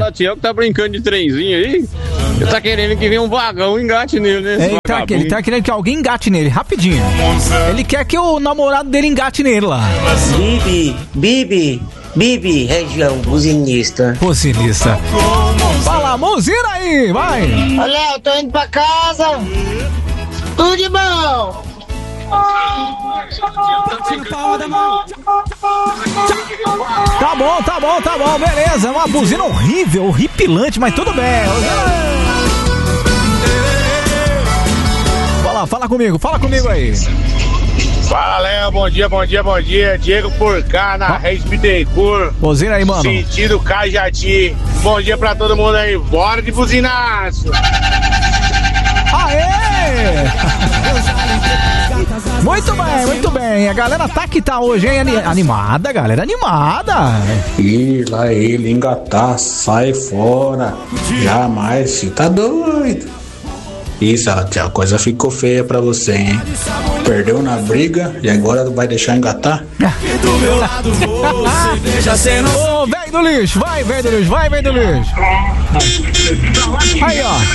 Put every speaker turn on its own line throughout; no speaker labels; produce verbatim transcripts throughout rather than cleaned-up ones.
Salatiel que tá brincando de trenzinho aí. Ele tá querendo que venha um vagão e engate nele, né?
Ele tá, ele tá querendo que alguém engate nele, rapidinho. Ele quer que o namorado dele engate nele lá.
Bibi, Bibi, Bibi, região buzinista.
Buzinista. Fala, buzina aí, vai.
Olha, eu tô indo pra casa. Tudo de bom.
Tá bom, tá bom, tá bom, beleza. Uma buzina horrível, horripilante, mas tudo bem. Fala, fala comigo, fala comigo aí.
Fala, Léo, bom dia, bom dia, bom dia. Diego por cá, na ah. Reis Bittencourt.
Buzina aí, mano.
Sentido Cajati. Bom dia pra todo mundo aí. Bora de buzinaço.
Aê! Muito bem, muito bem. A galera tá que tá hoje, hein? Animada, galera, animada.
E lá ele engatar, sai fora. Jamais, filho, tá doido. Isso, a coisa ficou feia pra você, hein? Perdeu na briga e agora vai deixar engatar?
Ô, velho do lixo, vai, velho do lixo, vai, velho do lixo. Aí, ó.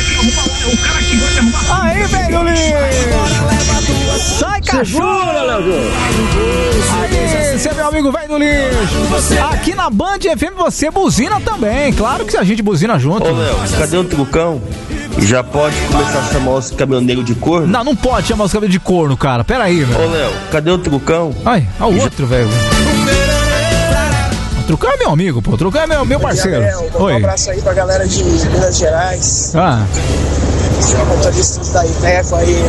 Aí, velho do lixo. Sai, cachorro, Léo. Aí, você é meu amigo velho do lixo. Aqui na Band F M você buzina também. Claro que a gente buzina junto.
Ô, Léo, cadê o trucão? Já pode começar a chamar os caminhoneiros de corno?
Não, não pode chamar os caminhoneiros de corno, cara. Pera aí, velho.
Ô, Léo, cadê o trucão?
Ai, olha o outro, velho. O trucão é meu amigo, pô. O trucão é meu, meu parceiro.
Oi. Um abraço aí pra galera de Minas Gerais.
Ah.
Os motoristas da Iveco aí.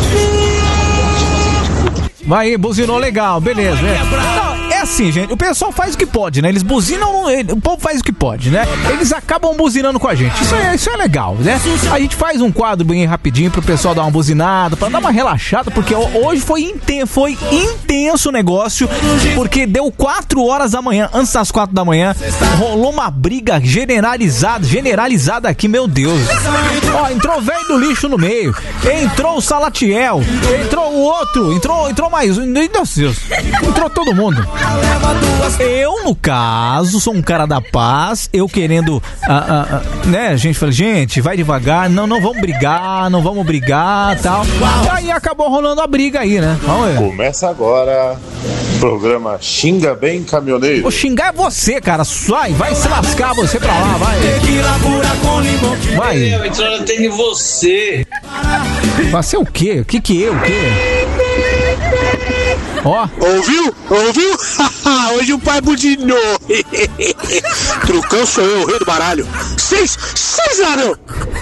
Vai, buzinou legal, beleza, né? Não, é assim, gente, o pessoal faz o que pode, né? Eles buzinam, o povo faz o que pode, né? Eles acabam buzinando com a gente, isso é, isso é legal, né? A gente faz um quadro bem rapidinho pro pessoal dar uma buzinada, pra dar uma relaxada, porque hoje foi intenso, foi intenso o negócio, porque deu quatro horas da manhã, antes das quatro da manhã, rolou uma briga generalizada, generalizada aqui, meu Deus. Ó, entrou o velho do lixo no meio, entrou o Salatiel, entrou o outro, entrou, entrou mais um, meu Deus, entrou todo mundo. Eu, no caso, sou um cara da paz, eu querendo, ah, ah, ah, né, a gente fala, gente, vai devagar, não, não vamos brigar, não vamos brigar, tal. E aí acabou rolando a briga aí, né? Vamos ver.
Começa agora o programa Xinga Bem Caminhoneiro.
Vou xingar é você, cara, vai, vai se lascar você pra lá, vai. Vai.
Eu tenho você.
Você o quê? O que que é o quê? Ó.
Ouviu? Ouviu? Hoje o pai budinou. Trucão sou eu, o rei do baralho. Seis, seis ladrão.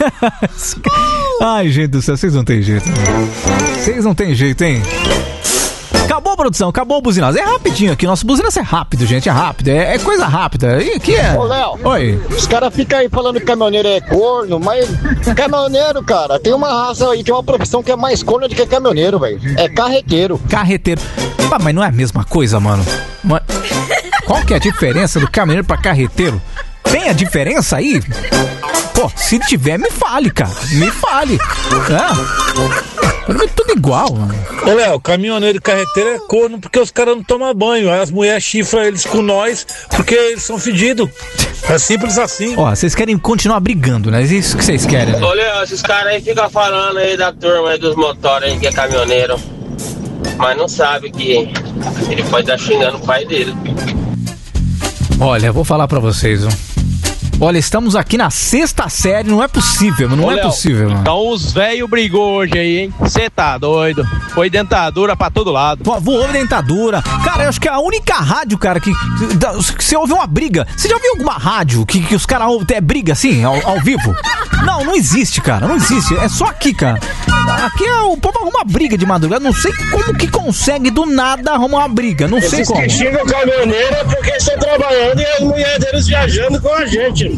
Ai, gente do céu, vocês não tem jeito. Vocês não tem jeito, hein? Acabou a produção, acabou o buzinaço. É rapidinho aqui, nosso buzinaço é rápido, gente, é rápido, é, é coisa rápida. E aqui é...
Ô, Léo.
Oi.
Os caras ficam aí falando que caminhoneiro é corno, mas caminhoneiro, cara, tem uma raça aí, tem uma profissão que é mais corno do que caminhoneiro, velho. É carreteiro.
Carreteiro. Ah, mas não é a mesma coisa, mano. Mas... Qual que é a diferença do caminhoneiro pra carreteiro? Tem a diferença aí? Pô, se tiver, me fale, cara. Me fale. É. É tudo igual, mano.
Ô, Léo, caminhoneiro e carreteiro é corno porque os caras não tomam banho. Aí as mulheres chifram eles com nós porque eles são fedidos. É simples assim.
Ó, vocês querem continuar brigando, né? É isso que vocês querem, né?
Ô, Léo, esses caras aí ficam falando aí da turma aí dos motores aí que é caminhoneiro. Mas não sabe que ele pode estar xingando o pai dele.
Olha, eu vou falar pra vocês, ó. Olha, estamos aqui na sexta série, não é possível, não Ô, é Léo, possível, mano.
Então os velhos brigou hoje aí, hein? Você tá doido. Foi dentadura pra todo lado.
Pô, voou dentadura. Cara, eu acho que é a única rádio, cara, que, que você ouve uma briga. Você já ouviu alguma rádio que, que os caras é briga assim, ao, ao vivo? Não, não existe, cara, não existe. É só aqui, cara. Aqui é, o povo arruma briga de madrugada. Não sei como que consegue do nada arrumar uma briga. Não sei como.
Esses que xingam caminhoneiro é porque estão trabalhando e as mulheres deles viajando com a gente.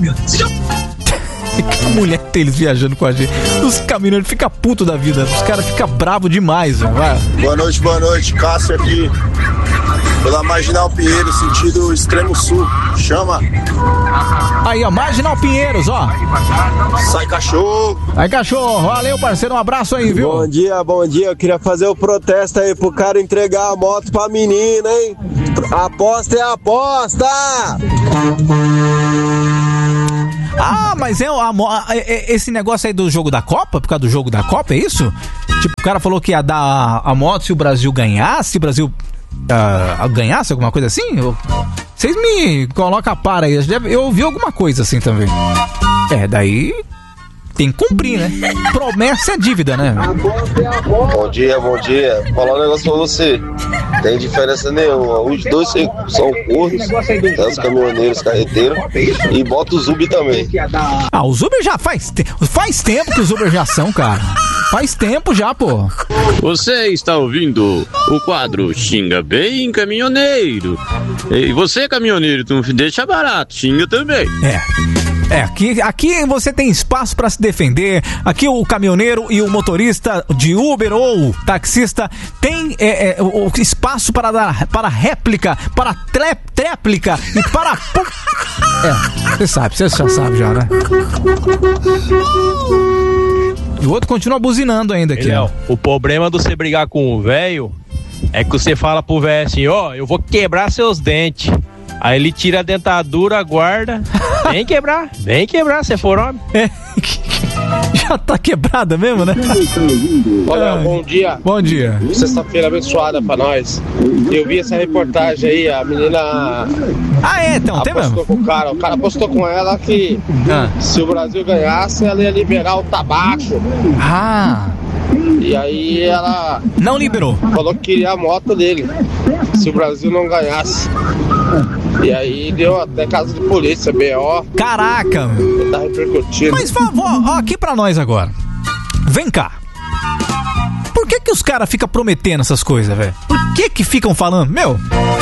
A mulher deles viajando com a gente. Os caminhoneiros ficam putos da vida. Os caras ficam bravos demais, velho.
Boa noite, boa noite. Cássio aqui. Pela Marginal Pinheiros, sentido extremo sul. Chama.
Aí, ó, Marginal Pinheiros, ó.
Sai, cachorro.
Aí, cachorro. Valeu, parceiro. Um abraço aí, viu?
Bom dia, bom dia. Eu queria fazer o protesto aí pro cara entregar a moto pra menina, hein? Aposta é aposta!
Ah, mas é, a, é esse negócio aí do jogo da Copa, por causa do jogo da Copa, é isso? Tipo, o cara falou que ia dar a, a moto se o Brasil ganhasse, se o Brasil uh, ganhasse, alguma coisa assim? Vocês me colocam a par aí, eu ouvi alguma coisa assim também. É, daí... tem que cumprir, né? Promessa é dívida, né?
Bom dia, bom dia. Vou falar um negócio pra você. Tem diferença nenhuma. Os dois são cornos, tá? Os caminhoneiros, os carreteiros. E bota os Uber também.
Ah, os Uber já faz tempo. Faz tempo que os Uber já são, cara. Faz tempo já, pô.
Você está ouvindo o quadro Xinga Bem Caminhoneiro. E você, caminhoneiro, tu não deixa barato, xinga também.
É. É, aqui, aqui você tem espaço para se defender. Aqui o caminhoneiro e o motorista de Uber ou taxista tem é, é, o espaço para dar para réplica, para tré, tréplica e para... É, você sabe, você já sabe já, né? E o outro continua buzinando ainda aqui.
Ei, Léo, o problema de você brigar com o velho é que você fala pro velho assim, ó, oh, eu vou quebrar seus dentes. Aí ele tira a dentadura, guarda. Vem quebrar, vem quebrar, se for homem.
É, já tá quebrada mesmo, né?
Olha, bom dia.
Bom dia.
Sexta-feira abençoada pra nós. Eu vi essa reportagem aí, a menina...
Ah, é? Então, tem mesmo?
Com o cara. O cara postou com ela que ah. se o Brasil ganhasse, ela ia liberar o tabaco.
Ah...
E aí ela...
não liberou.
Falou que queria a moto dele, se o Brasil não ganhasse. E aí deu até caso de polícia, B O.
Caraca!
Tá repercutindo.
Mas, favor, ó, aqui pra nós agora. Vem cá. Por que que os caras ficam prometendo essas coisas, velho? Por que que ficam falando? Meu,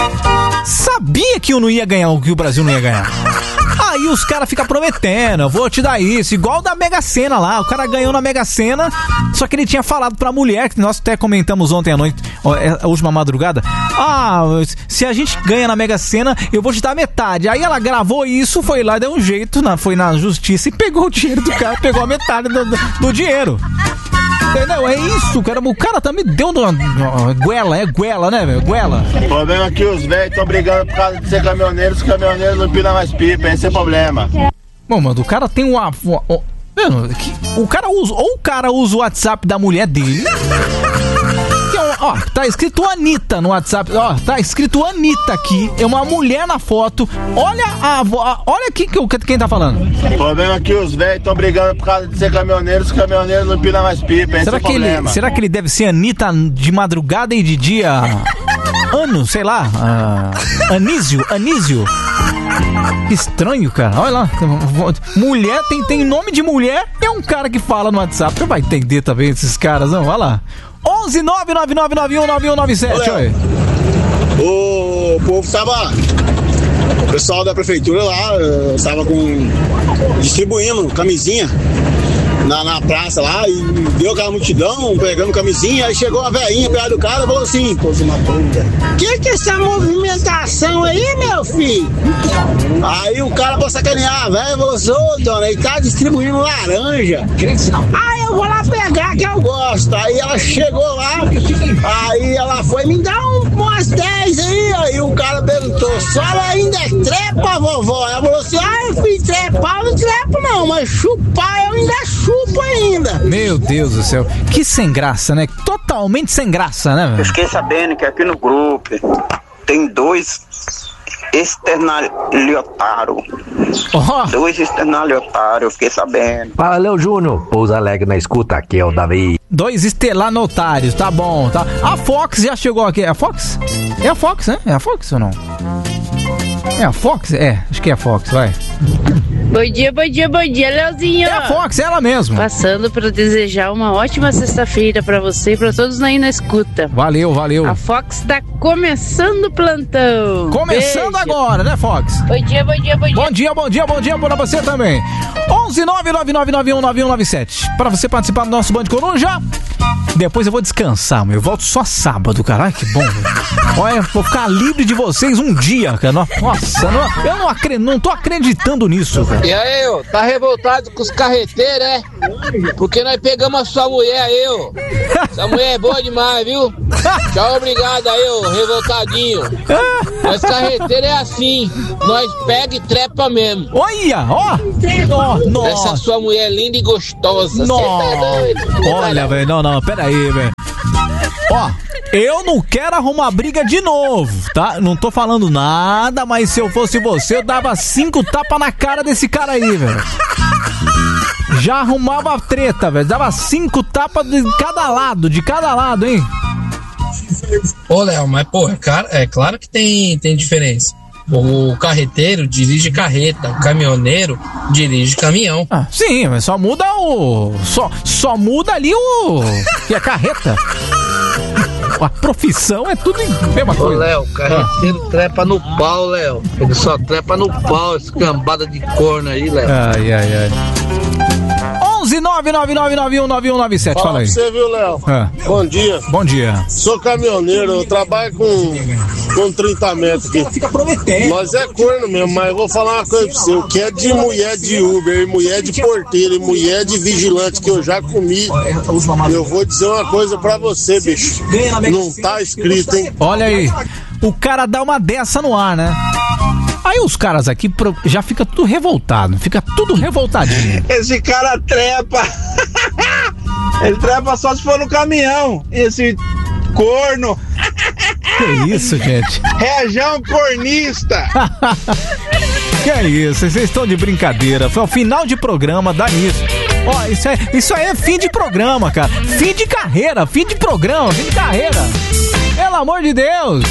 sabia que eu não ia ganhar, que o Brasil não ia ganhar. Aí os caras ficam prometendo, eu vou te dar isso, igual da Mega Sena lá, o cara ganhou na Mega Sena, só que ele tinha falado pra mulher, que nós até comentamos ontem à noite, a última madrugada, ah, se a gente ganha na Mega Sena, eu vou te dar metade. Aí ela gravou isso, foi lá, deu um jeito, na, foi na justiça e pegou o dinheiro do cara, pegou a metade do, do, do dinheiro. Entendeu? É isso, cara. O cara também deu uma, uma goela, é goela, né, velho? Goela.
O problema é que os velhos estão brigando por causa de ser caminhoneiro, os caminhoneiros não empinam mais pipa, esse é o problema.
Bom, mano, o cara tem uma... uma, uma mano, o cara usa... Ou o cara usa o WhatsApp da mulher dele... Ó, tá escrito Anitta no WhatsApp. Ó, tá escrito Anitta aqui. É uma mulher na foto. Olha a, a olha aqui que, quem tá falando.
O problema é que os velhos estão brigando por causa de ser caminhoneiro, os caminhoneiros não empinam mais pipa. Esse
será,
é o
que
problema.
Ele, será que ele deve ser Anitta de madrugada e de dia? Ano, sei lá. Uh, Anísio, Anísio. Estranho, cara. Olha lá. Mulher, tem, tem nome de mulher. É um cara que fala no WhatsApp. Você vai entender também esses caras, não? Olha lá. onze nove nove nove nove um nove um nove sete. Oi.
O povo tava... O pessoal da prefeitura lá estava com... distribuindo camisinha na, na praça lá e deu aquela multidão pegando camisinha. Aí chegou uma velhinha perto do cara e falou assim: que que é essa movimentação aí, meu filho? Aí o cara, pra sacanear a velha, falou assim: ô dona, ele tá distribuindo laranja. Aí eu vou lá pegar que eu gosto. Aí ela chegou lá, aí ela foi me dar um, umas dez aí. Aí o cara perguntou: senhora ainda é trepa, vovó? Ela falou assim: ai, filho, trepar eu não trepo não, mas chupar eu ainda chupo ainda.
Meu Deus do céu, que sem graça, né? Totalmente sem graça, né?
Eu fiquei sabendo que aqui no grupo tem dois externaliotários.
Oh.
Dois externaliotários, eu fiquei sabendo.
Fala, Léo Júnior. Pouso Alegre na escuta, aqui é o Davi.
Dois estelanotários, tá bom, tá. A Fox já chegou aqui. É a Fox? É a Fox, né? É a Fox ou não? É a Fox? É, acho que é a Fox, vai.
Bom dia, bom dia, bom dia, Leozinho.
É a Fox, é ela mesmo.
Passando para desejar uma ótima sexta-feira para você e para todos aí na escuta.
Valeu, valeu.
A Fox tá começando o plantão.
Começando Beijo. Agora, né, Fox?
Bom dia, bom dia, bom dia.
Bom dia, bom dia, bom dia para você também. onze nove nove nove nove um nove um nove sete. Para você participar do nosso Band Coruja, Depois eu vou descansar, meu. Eu volto só sábado, caralho, que bom, velho. Olha, vou ficar livre de vocês um dia, cara. Nossa, não, eu não, acre, não tô acreditando nisso, velho.
E aí, ô, tá revoltado com os carreteiros, é? Porque nós pegamos a sua mulher aí, ô. Essa mulher é boa demais, viu? Tchau, obrigado aí, ô, revoltadinho. Nós carreteiros é assim, nós pega e trepa mesmo.
Olha, ó. Oh, nossa.
Essa sua mulher é linda e gostosa.
Nossa. Tá olha, velho, não, não, pera aí, velho. Ó, eu não quero arrumar briga de novo, tá? Não tô falando nada, mas se eu fosse você, eu dava cinco tapas na cara desse cara aí, velho. Já arrumava a treta, velho. Dava cinco tapas de cada lado, de cada lado, hein?
Ô, Léo, mas, pô, cara, é claro que tem, tem diferença. O carreteiro dirige carreta, o caminhoneiro dirige caminhão.
Ah, sim, mas só muda o... Só, só muda ali o... que é carreta. A profissão é tudo em mesma coisa.
Ô, Léo, o carreteiro ah. trepa no pau, Léo. Ele só trepa no pau, essa cambada de corno aí, Léo.
Ai, ai, ai. onze nove nove nove nove um nove um nove sete, fala aí.
Você viu, Léo?
Ah.
Bom dia.
Bom dia.
Sou caminhoneiro, eu trabalho com, com trinta metros aqui. Nós é corno mesmo, mas eu vou falar uma coisa pra você. O que é de mulher de Uber, mulher de porteiro e mulher de vigilante que eu já comi, eu vou dizer uma coisa pra você, bicho. Não tá escrito, hein?
Olha aí, o cara dá uma dessa no ar, né? Aí os caras aqui já fica tudo revoltado, fica tudo revoltadinho.
Esse cara trepa. Ele trepa só se for no caminhão. Esse corno.
Que isso, gente?
Região cornista.
Que isso, vocês estão de brincadeira. Foi o final de programa, dá nisso. Ó, isso, é, isso aí é fim de programa, cara. Fim de carreira, fim de programa, fim de carreira. Pelo amor de Deus.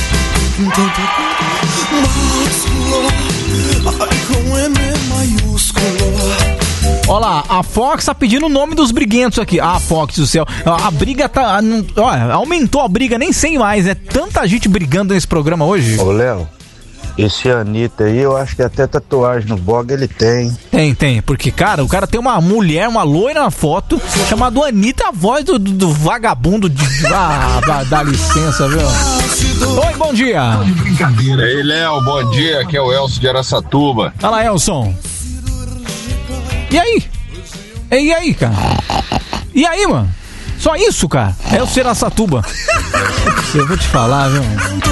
Olha lá, a Fox tá pedindo o nome dos briguentos aqui. Ah, Fox do céu. A, a briga tá... Olha, aumentou a briga, nem sei mais. É tanta gente brigando nesse programa hoje.
Ô, Léo, esse Anitta aí, eu acho que até tatuagem no bog ele tem.
Tem, tem. Porque, cara, o cara tem uma mulher, uma loira na foto, chamada Anitta, a voz do, do, do vagabundo de... Ah, dá, dá licença, viu? Oi, bom dia.
Ei, Léo, bom dia. Aqui é o Elcio de Araçatuba.
Fala lá, Elson. E aí? E aí, cara? E aí, mano? Só isso, cara? É o Araçatuba. Eu vou te falar, viu?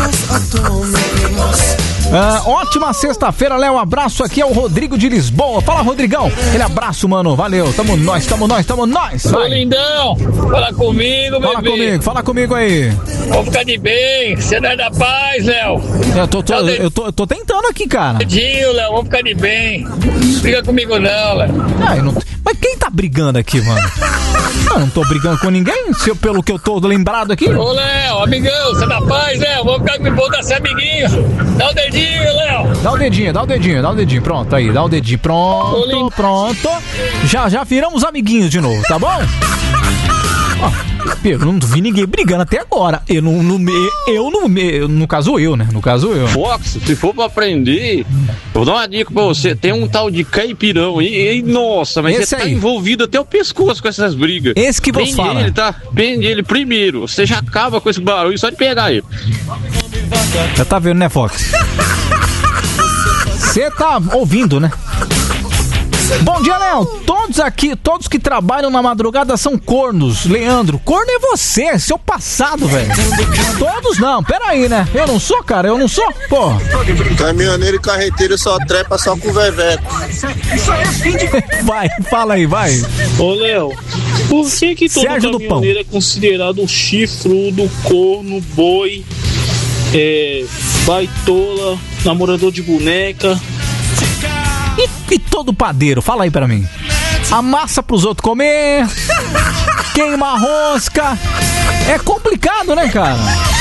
Ah, ótima sexta-feira, Léo. Um abraço, aqui é o Rodrigo de Lisboa. Fala, Rodrigão. Aquele abraço, mano. Valeu. Tamo nós, tamo nós, tamo nós.
Ô, lindão. Fala comigo,
fala
bebê.
comigo, fala comigo aí.
Vamos ficar de bem. Você não é da paz, Léo.
Eu tô, tô, eu, tô, eu tô tentando aqui, cara.
Dedinho, Léo. Vamos ficar de bem. Não briga comigo, não, Léo.
Ah, eu não... Mas quem tá brigando aqui, mano? Eu não tô brigando com ninguém, se eu, pelo que eu tô lembrado aqui.
Ô, Léo, amigão, você é da paz, Léo? Vamos ficar com o bom ser amiguinho. Dá o dedinho, Léo.
Dá o dedinho, dá o dedinho, dá o dedinho. Pronto, aí, dá o dedinho. Pronto, pronto. Já, já viramos amiguinhos de novo, tá bom? Ó, eu não vi ninguém brigando até agora. Eu não, não eu não, eu, no caso eu, né? No caso eu.
Fox, se for pra aprender, eu vou dar uma dica pra você. Tem um tal de caipirão e, e nossa, mas
esse
ele tá
aí.
envolvido até o pescoço com essas brigas.
Esse que você fala.
Ele, tá? Prende ele primeiro. Você já acaba com esse barulho só de pegar ele.
Já tá vendo, né, Fox? Você tá ouvindo, né? Bom dia, Léo. Todos aqui, todos que trabalham na madrugada são cornos. Leandro, corno é você, seu passado, velho. Todos não, peraí, né? Eu não sou, cara, eu não sou, pô.
Caminhoneiro e carreteiro só trepa só com o veveco.
Vai, fala aí, vai.
Ô, Léo, por que que todo
Sérgio
caminhoneiro é considerado um chifrudo, corno, boi, é, baitola, namorador de boneca?
E, e todo padeiro, fala aí pra mim. Amassa pros outros comer, queima a rosca. É complicado, né, cara?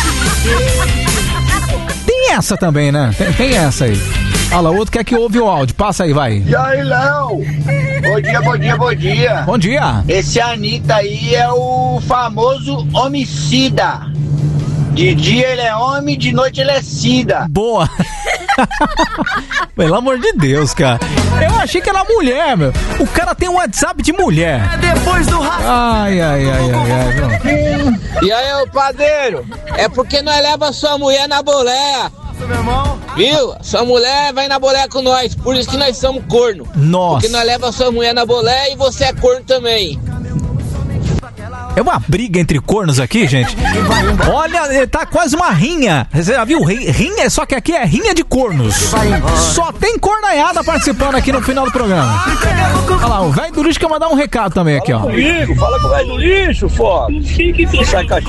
Tem essa também, né? Tem, tem essa aí. Olha lá, o outro quer que ouve o áudio. Passa aí, vai.
E aí, Léo? Bom dia, bom dia, bom dia.
Bom dia.
Esse Anitta aí é o famoso homicida. De dia ele é homem, de noite ele é sida.
Boa. Pelo amor de Deus, cara. Eu achei que era mulher, meu. O cara tem um WhatsApp de mulher.
É depois do rato.
Ai, ai, ai, ai, ai. Não.
E aí, ô padeiro, é porque nós leva sua mulher na boleia. Viu? Sua mulher vai na boleia com nós, por isso que nós somos corno.
Nossa.
Porque nós leva sua mulher na boleia e você é corno também.
É uma briga entre cornos aqui, gente. Olha, tá quase uma rinha. Você já viu? Rinha, só que aqui é rinha de cornos. Só tem cornaiada participando aqui no final do programa. Olha lá, o velho do lixo quer mandar um recado também aqui, ó.
Fala comigo, fala com o velho do lixo, foda.